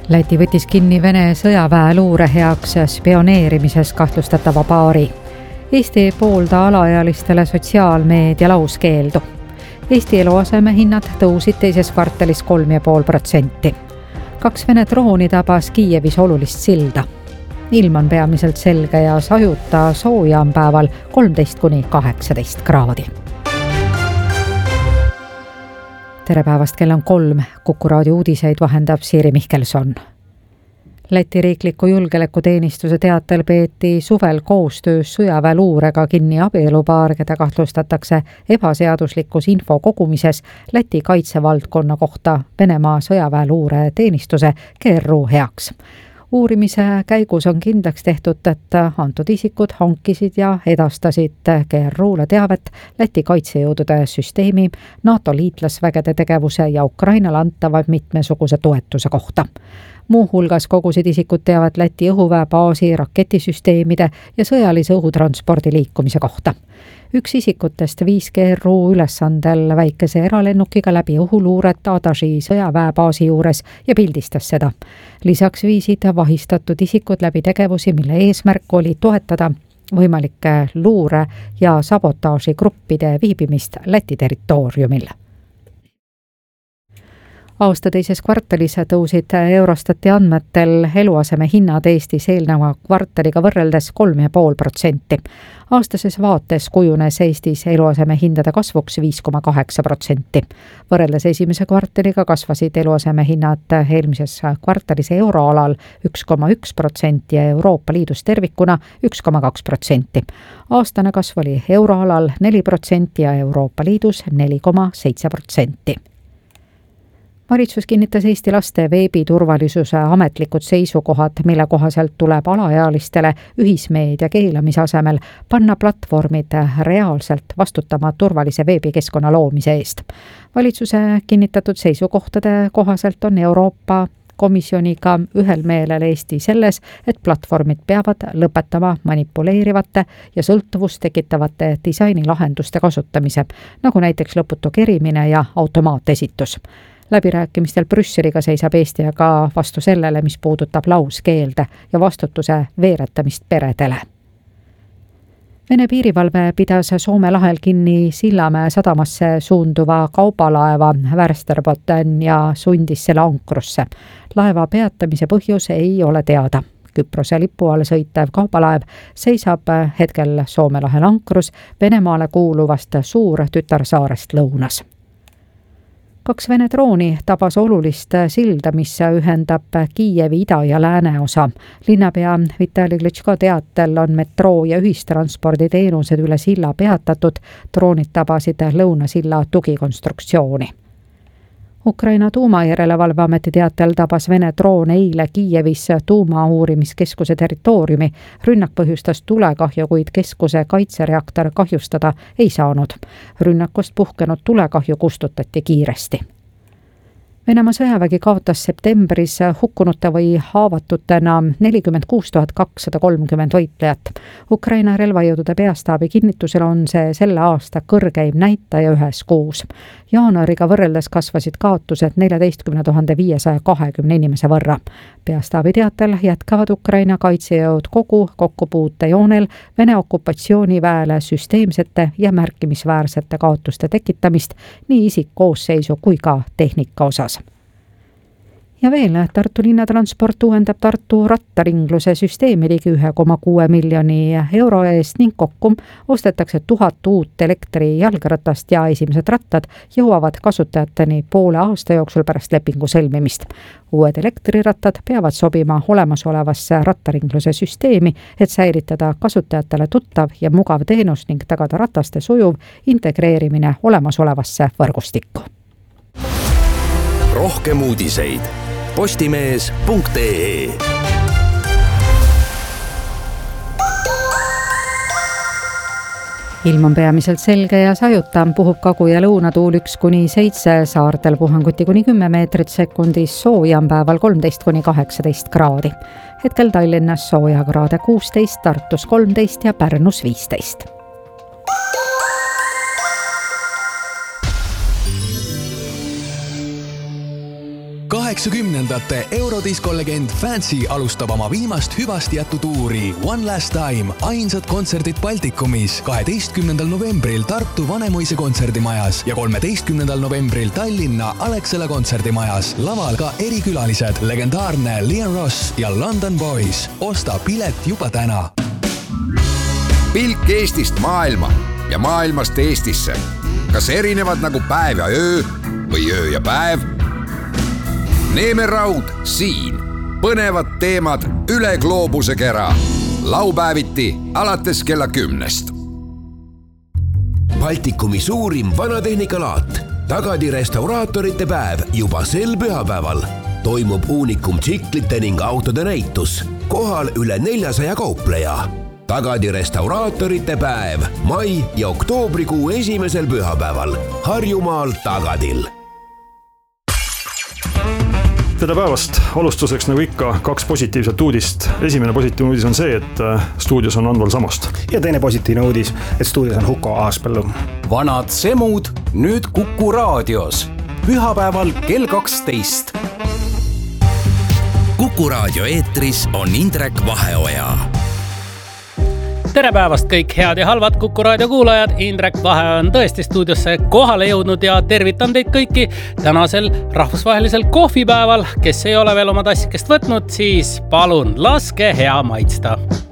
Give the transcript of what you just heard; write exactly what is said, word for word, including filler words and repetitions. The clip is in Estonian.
Läti võttis kinni Vene sõjaväe luure heaks spioneerimises kahtlustatava paari. Eesti ei poolda alaealistele sotsiaalmeedia lauskeeldu. Eesti eluaseme hinnad tõusid teises kvartalis kolm ja pool protsenti. Kaks Vene drooni tabas Kiievis olulist silda. Ilm on peamiselt selge ja sajuta, sooja on päeval kolmteist kuni kaheksateist kraadi. Tere päevast, kell on kolm. Kuku raadio uudiseid vahendab Siiri Mihkelson. Läti riikliku julgeolekuteenistuse teatel peeti suvel koostöös sõjaväeluurega kinni abielupaar, keda kahtlustatakse ebaseaduslikus info kogumises Läti kaitsevaldkonna kohta Venemaa sõjaväeluure teenistuse G R U heaks. Uurimise käigus on kindlaks tehtud, et antud isikud hankisid ja edastasid G R U-le teavet Läti kaitsejõudude süsteemi, NATO liitlasvägede tegevuse ja Ukrainale antava mitmesuguse toetuse kohta. Muu hulgas kogusid isikud teavet Läti õhuväebaasi, raketisüsteemide ja sõjalise õhutranspordi liikumise kohta. Üks isikutest viis G R U ülesandel väikese eralennukiga läbi õhuluuret Adaži sõjaväebaasi juures ja pildistas seda. Lisaks viisid vahistatud isikud läbi tegevusi, mille eesmärk oli toetada võimalike luure- ja sabotaažigruppide viibimist Läti territooriumil. Aasta teises kvartalis tõusid Eurostati andmetel eluaseme hinnad Eestis eelneva kvartaliga võrreldes kolm ja pool protsenti. Aastases vaates kujunes Eestis eluaseme hindade kasvuks viis koma kaheksa protsenti. Võrreldes esimese kvartaliga kasvasid eluaseme hinnad eelmises kvartalis euroalal üks koma üks protsenti ja Euroopa Liidus tervikuna üks koma kaks protsenti. Aastane kasv oli euroalal neli protsenti ja Euroopa Liidus neli koma seitse protsenti. Valitsus kinnitas Eesti laste veebiturvalisuse ametlikud seisukohad, mille kohaselt tuleb alaealistele ühismeedia keelamise asemel panna platvormid reaalselt vastutama turvalise veebikeskkonna loomise eest. Valitsuse kinnitatud seisukohtade kohaselt on Euroopa Komisjoniga ühel meelel Eesti selles, et platvormid peavad lõpetama manipuleerivate ja sõltuvust tekitavate disainilahenduste kasutamise, nagu näiteks lõputu kerimine ja automaatesitus. Läbirääkimistel Brüsseliga seisab Eesti aga vastu sellele, mis puudutab lauskeelde ja vastutuse veeretamist peredele. Vene piirivalve pidas Soome lahel kinni Sillamäe sadamasse suunduva kaubalaeva Västerbotten ja sundis selle ankrusse. Laeva peatamise põhjus ei ole teada. Küprose lipu all sõitev kaubalaev seisab hetkel Soome lahel ankrus Venemaale kuuluvast suur tütarsaarest lõunas. Kaks Vene drooni tabas olulist silda, mis ühendab Kiievi ida- ja lääne osa. Linnapea Vitali Klitschko teatel on metroo ja ühistranspordi teenused üle silla peatatud, droonid tabasid lõunasilla tugikonstruktsiooni. Ukraina tuumajärelevalveameti teatel tabas Vene droon eile Kiievis tuumauurimiskeskuse territooriumi. Rünnak põhjustas tulekahju, kuid keskuse kaitsereaktor kahjustada ei saanud. Rünnakust puhkenud tulekahju kustutati kiiresti. Venemaa sõjavägi kaotas septembris hukkunute või haavatutena nelikümmend kuus tuhat kakssada kolmkümmend võitlejat. Ukraina relvajõudude peastaabi kinnitusel on see selle aasta kõrgeim näitaja ühes kuus. Jaanuariga võrreldes kasvasid kaotused neljateistkümne tuhande viiesaja kahekümne inimese võrra. Peastaabi teatel jätkavad Ukraina kaitsejõud kogu kokkupuutejoonel Vene okupatsiooniväele süsteemsete ja märkimisväärsete kaotuste tekitamist nii isikkoosseisu kui ka tehnika osas. Ja veel, Tartu linnatransport uuendab Tartu rattaringluse süsteemi ligi ühe koma kuue miljoni euro eest ning kokku ostetakse tuhat uut elektri jalgratast ja esimesed rattad jõuavad kasutajateni poole aasta jooksul pärast lepingu sõlmimist. Uued elektrirattad peavad sobima olemasolevasse rattaringluse süsteemi, et säilitada kasutajatele tuttav ja mugav teenus ning tagada rataste sujuv integreerimine olemasolevasse võrgustikku. Rohkem uudiseid postimees punkt ee. Ilm on peamiselt selge ja sajuta, puhub kagu- ja lõunatuul üks kuni seitse, saartel puhanguti kuni kümme meetrit sekundis, sooja on päeval kolmteist kuni kaheksateist kraadi. Hetkel Tallinnas sooja kraade kuusteist, Tartus kolmteist ja Pärnus viisteist. kaheksakümnendate Eurodisco legend Fancy alustab oma viimast hüvasti jättu tuuri One Last Time, ainsad kontserdid Baltikumis kaheteistkümnendal novembril Tartu Vanemuise kontserdimajas ja kolmeteistkümnendal novembril Tallinna Alexela kontserdimajas. Laval ka erikülalised, legendaarne Liam Ross ja London Boys. Osta pilet juba täna. Pilk Eestist maailma ja maailmast Eestisse. Kas erinevad nagu päev ja öö või öö ja päev? Neeme Raud siin. Põnevad teemad üle gloobuse kera. Laupäeviti alates kella kümnest. Baltikumi suurim vanatehnikalaat. Tagadi restauraatorite päev juba sel pühapäeval. Toimub uunikum tsiklite ning autode näitus. Kohal üle neljasaja kaupleja. Tagadi restauraatorite päev mai ja oktoobrikuu esimesel pühapäeval Harjumaal Tagadil. Tere päevast! Alustuseks nagu ikka kaks positiivset uudist. Esimene positiivne uudis on see, et stuudios on Anval Samost. Ja teine positiivne uudis, et stuudios on Huko Aaspõllu. Vanad semud nüüd Kuku raadios. Pühapäeval kell kaksteist. Kuku raadio eetris on Indrek Vaheoja. Tere päevast kõik head ja halvad Kuku raadio kuulajad. Indrek Vahe on tõesti stuudiosse kohale jõudnud ja tervitan teid kõiki tänasel rahvusvahelisel kohvipäeval. Kes ei ole veel oma tassikest võtnud, siis palun laske hea maitsta.